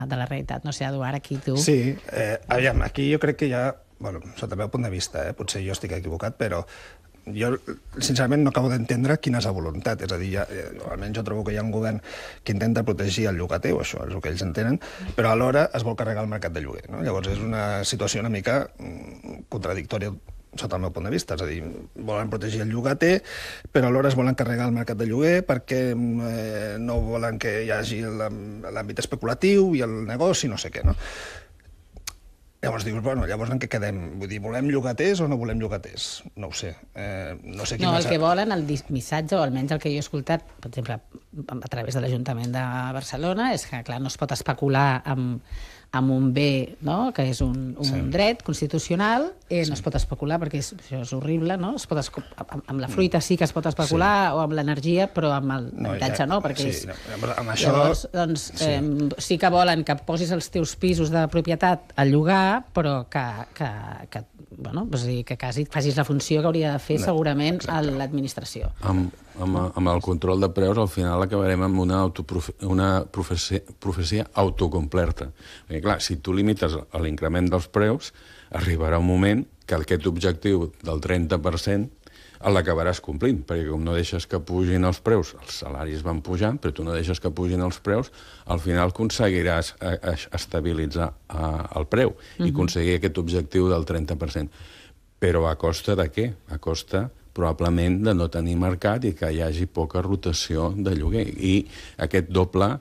de la realitat. No sé, Eduard, aquí tu... Sí, aviam, aquí jo crec que hi ha, bueno, sota el meu punt de vista, potser jo estic equivocat, però jo, sincerament, no acabo d'entendre quina és la voluntat. És a dir, almenys jo trobo que hi ha un govern que intenta protegir el llogater, o això és el que ells entenen, però alhora es vol carregar el mercat de lloguer. No? Llavors és una situació una mica contradictòria sota el meu punt de vista. És a dir, volen protegir el llogater, però alhora es volen carregar el mercat de lloguer perquè no volen que hi hagi l'àmbit especulatiu i el negoci, no sé què, no? Llavors dius, bueno, llavors en què quedem? Vull dir, volem llogaters o no volem llogaters? No ho sé. No sé No, el que volen, el missatge, o almenys el que jo he escoltat, per exemple, a través de l'Ajuntament de Barcelona, és que, clar, no es pot especular amb un bé, no?, que és un dret constitucional, no es pot especular perquè això és horrible, no? Amb la fruita sí que es pot especular, o amb l'energia, però amb l'habitatge no, perquè llavors, doncs, sí que volen que posis els teus pisos de propietat a llogar, però que bueno, que quasi facis la funció que hauria de fer segurament l'administració. Amb el control de preus, al final acabarem amb una profecia autocomplerta. Perquè, clar, si tu limites l'increment dels preus, arribarà un moment que aquest objectiu del 30% l'acabaràs complint, perquè com no deixes que pugin els preus, els salaris van pujant, però tu no deixes que pugin els preus, al final aconseguiràs estabilitzar el preu i aconseguir aquest objectiu del 30%. Però a costa de què? A costa probablement de no tenir mercat i que hi hagi poca rotació de lloguer. I aquest doble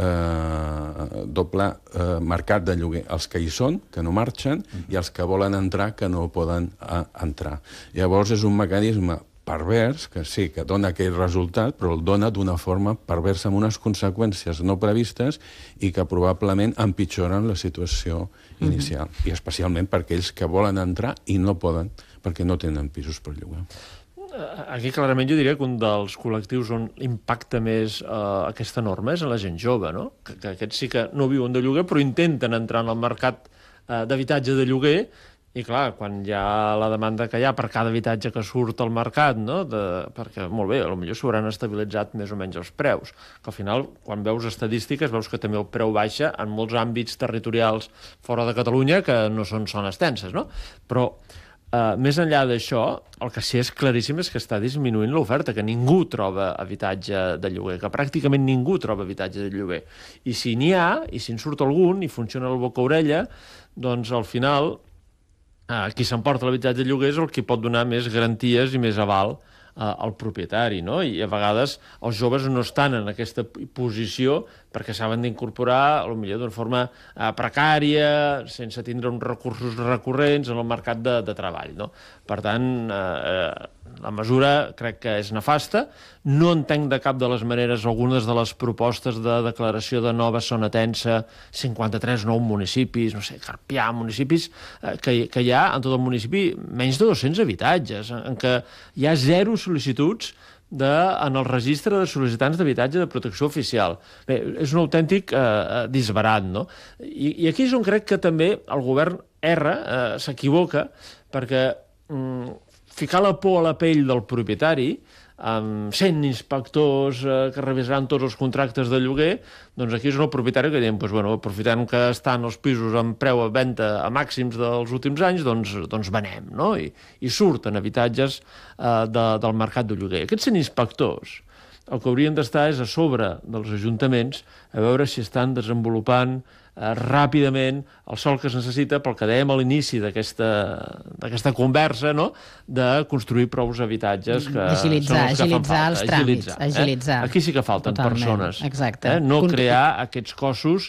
mercat de lloguer, els que hi són, que no marxen, i els que volen entrar, que no poden entrar. Llavors és un mecanisme pervers, que sí, que dona aquell resultat, però el dona d'una forma perversa amb unes conseqüències no previstes i que probablement empitjoren la situació inicial. I especialment per aquells que volen entrar i no poden, perquè no tenen pisos per llogar. Aquí clarament jo diria que un dels col·lectius on impacta més aquesta norma és a la gent jove, no? Que aquests sí que no viuen de lloguer, però intenten entrar en el mercat d'habitatge de lloguer. I clar, quan hi ha la demanda que hi ha per cada habitatge que surt al mercat, no? Perquè, molt bé, potser s'hauran estabilitzat més o menys els preus, que al final, quan veus estadístiques, veus que també el preu baixa en molts àmbits territorials fora de Catalunya que no són zones tenses, no? Però més enllà d'això, el que sí és claríssim és que està disminuint l'oferta, que ningú troba habitatge de lloguer, que pràcticament ningú troba habitatge de lloguer. I si n'hi ha, i si en surt algun, i funciona el boca-orella, doncs al final qui s'emporta l'habitatge de lloguer és el que pot donar més garanties i més aval al propietari, no? I a vegades els joves no estan en aquesta posició perquè saben d'incorporar, potser d'una forma precària, sense tindre uns recursos recurrents en el mercat de treball, no? Per tant, la mesura crec que és nefasta. No entenc de cap de les maneres algunes de les propostes de declaració de nova zona tensa, 53 nous municipis, no sé, Carpià, municipis que hi ha en tot el municipi menys de 200 habitatges, en què hi ha 0 sol·licituds en el registre de sol·licitants d'habitatge de protecció oficial. Bé, és un autèntic disbarat, no? I aquí és on crec que també el govern erra, s'equivoca, perquè ficar la por a la pell del propietari amb 100 inspectors que revisaran tots els contractes de lloguer, doncs aquí és el propietari que diem, aprofitant que estan els pisos en preu a venda a màxims dels últims anys, doncs venem, no? I surten habitatges del mercat de lloguer. Aquests 100 inspectors el que haurien d'estar és a sobre dels ajuntaments a veure si estan desenvolupant ràpidament el sòl que es necessita pel que dèiem a l'inici d'aquesta conversa, no? De construir prou habitatges que agilitzar els tràmits, agilitzar. Aquí sí que falten persones. Exacte. No crear aquests cossos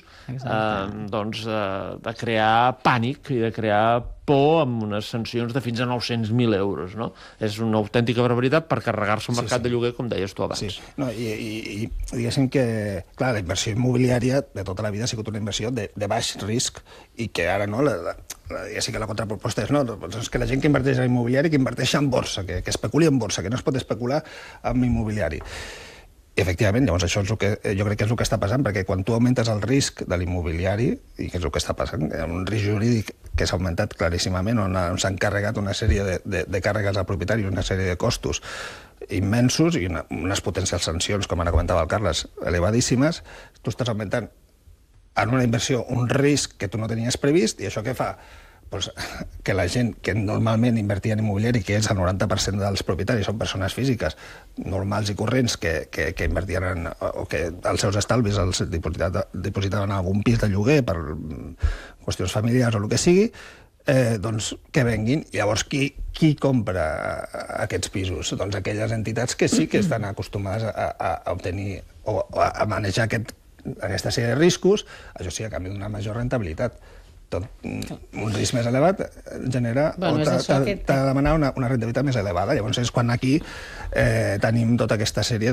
de crear pànic i de crear por amb unes sancions de fins a 900.000 euros, no? És una autèntica barbaritat per carregar-se el mercat de lloguer, com deies tu abans. Sí. No, i diguéssim que, clar, la inversió immobiliària de tota la vida ha sigut una inversió de baix risc i que ara, no, diguéssim que la contraproposta és que la gent que inverteix en immobiliari que inverteix en borsa, que especuli en borsa, que no es pot especular amb immobiliari. I, efectivament, llavors això és el que jo crec que és el que està passant, perquè quan tu augmentes el risc de l'immobiliari, i que és el que està passant, hi ha un risc jurídic que s'ha augmentat claríssimament, on s'han carregat una sèrie de càrregues al propietari, una sèrie de costos immensos i unes potencials sancions, com ara comentava el Carles, elevadíssimes, tu estàs augmentant en una inversió un risc que tu no tenies previst, i això què fa? Pues, que la gent que normalment invertia en immobiliari, que és el 90% dels propietaris, són persones físiques normals i corrents que invertien o que els seus estalvis els dipositaven en algun pis de lloguer per qüestions familiars o el que sigui, doncs que venguin. Llavors, qui compra aquests pisos? Doncs aquelles entitats que sí que estan acostumades a obtenir o a manejar aquesta sèrie de riscos, això sí, a canvi d'una major rentabilitat. Un risc més elevat genera o t'ha de demanar una rentabilitat més elevada. Llavors és quan aquí tenim tota aquesta sèrie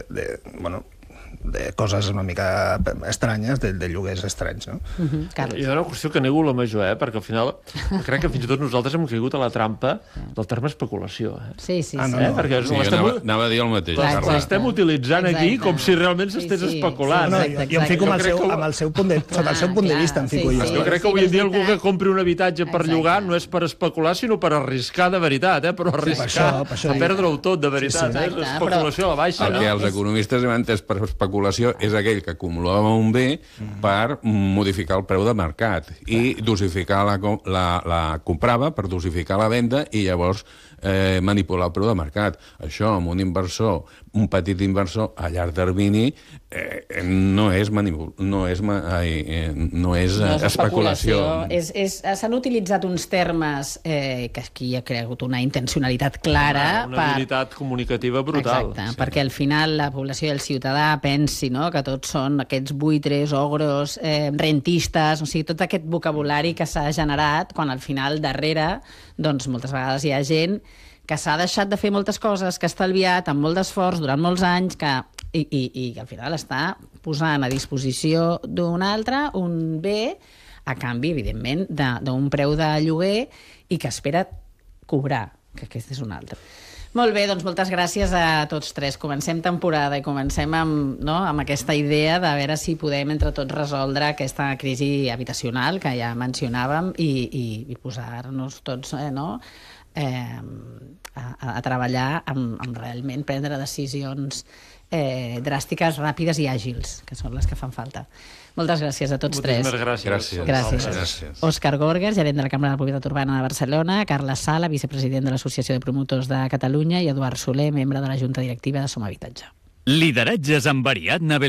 de coses una mica estranyes, de lloguers estranys, no? Hi ha una qüestió que nego la major, perquè al final crec que fins i tot nosaltres hem caigut a la trampa del terme especulació. Sí. Perquè anava a dir el mateix. L'estem utilitzant aquí com si realment s'estés especulant. Jo em fico amb el seu punt de vista, em fico jo. Jo crec que avui en dia algú que compri un habitatge per llogar no és per especular, sinó per arriscar de veritat, però arriscar a perdre-ho tot de veritat. Especulació a la baixa. El que els economistes hem entès per especulació és aquell que acumulava un bé per modificar el preu de mercat i dosificar la comprava per dosificar la venda i llavors manipular el preu de mercat. Això amb un inversor, un petit inversor a llarg termini no és especulació. S'han utilitzat uns termes que aquí ha cregut una intencionalitat clara. Una habilitat comunicativa brutal. Exacte, perquè al final la població i el ciutadà pensi que tots són aquests buitres, ogros, rentistes, o sigui, tot aquest vocabulari que s'ha generat quan al final darrere, doncs moltes vegades hi ha gent que s'ha deixat de fer moltes coses, que ha estalviat amb molt d'esforç durant molts anys, i al final està posant a disposició d'un altre un bé a canvi, evidentment, d'un preu de lloguer i que espera cobrar, que aquest és un altre. Molt bé, doncs moltes gràcies a tots tres. Comencem temporada i comencem amb aquesta idea de veure si podem entre tots resoldre aquesta crisi habitacional que ja mencionàvem i posar-nos tots a treballar amb realment prendre decisions dràstiques, ràpides i àgils, que són les que fan falta. Moltes gràcies a tots tres. Gràcies. Òscar Gorger, gerent de la Cambra de Propietat Urbana de Barcelona, Carles Sala, vicepresident de l'Associació de Promotors de Catalunya, i Eduard Soler, membre de la Junta Directiva de Som Habitatge. Lideratges amb Ariadna